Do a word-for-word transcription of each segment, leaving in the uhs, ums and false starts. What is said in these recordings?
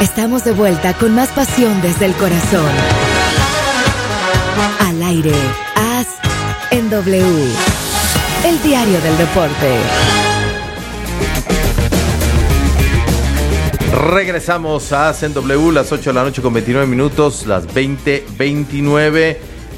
Estamos de vuelta con más pasión desde el corazón. Al aire, A S en W, el diario del deporte. Regresamos a A S en W, las ocho de la noche con veintinueve minutos, las veinte veintinueve.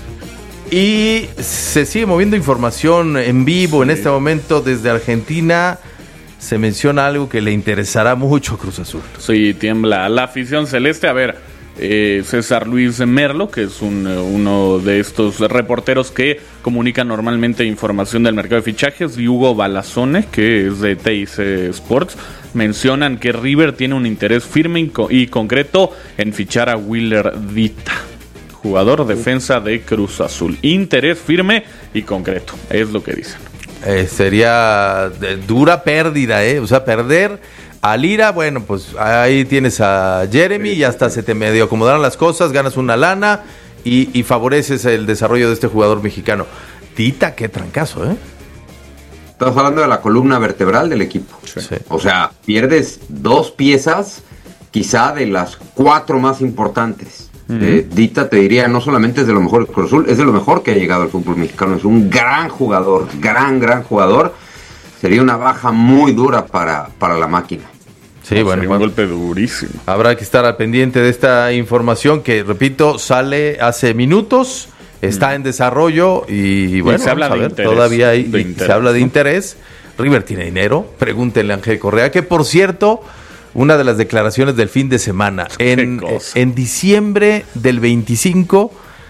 Y se sigue moviendo información en vivo sí. En este momento desde Argentina. Se menciona algo que le interesará mucho a Cruz Azul. Sí, tiembla la afición celeste. A ver, eh, César Luis Merlo, que es un, uno de estos reporteros que comunican normalmente información del mercado de fichajes, y Hugo Balazone, que es de T I C Sports, mencionan que River tiene un interés firme y, co- y concreto en fichar a Willer Dita, jugador defensa de Cruz Azul. Interés firme y concreto, es lo que dicen. Eh, sería de dura pérdida, ¿eh? O sea, perder a Lira, bueno, pues ahí tienes a Jeremy y hasta se te medio acomodaron las cosas, ganas una lana y, y favoreces el desarrollo de este jugador mexicano. Tita, qué trancazo, ¿eh? Estamos hablando de la columna vertebral del equipo. Sí. O sea, pierdes dos piezas, quizá de las cuatro más importantes. Uh-huh. Eh, Dita, te diría, no solamente es de lo mejor de Cruz Azul, es de lo mejor que ha llegado al fútbol mexicano. Es un gran jugador, gran, gran jugador. Sería una baja muy dura para, para la máquina. Sí, no, bueno, sería un golpe durísimo. Habrá que estar al pendiente de esta información que, repito, sale hace minutos, está mm. en desarrollo y, bueno, y se habla vamos a de ver, interés, todavía hay, de y interés, se habla de ¿no? interés. River tiene dinero, pregúntenle a Ángel Correa, que por cierto, una de las declaraciones del fin de semana, en, en diciembre del veinticinco,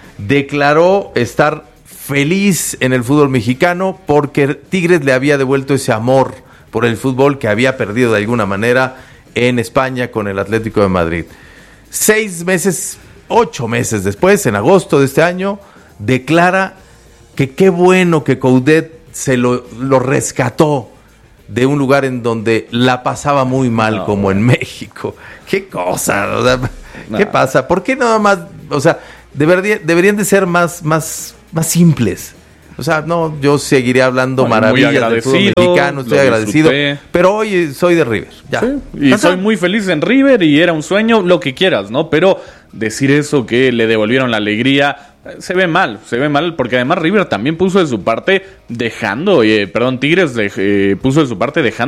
declaró estar feliz en el fútbol mexicano porque Tigres le había devuelto ese amor por el fútbol que había perdido de alguna manera en España con el Atlético de Madrid. Seis meses, ocho meses después, en agosto de este año, declara que qué bueno que Coudet se lo, lo rescató de un lugar en donde la pasaba muy mal, no, como en México. ¿Qué cosa? O sea, no. ¿Qué pasa? ¿Por qué nada más? O sea, debería, deberían de ser más, más, más simples. O sea, no, yo seguiré hablando bueno, maravillas del fútbol mexicano, estoy agradecido, pero hoy soy de River. Ya. Sí, y soy muy feliz en River y era un sueño, lo que quieras, ¿no? Pero decir eso, que le devolvieron la alegría, se ve mal, se ve mal, porque además River también puso de su parte dejando, eh, perdón, Tigres de, eh, puso de su parte dejando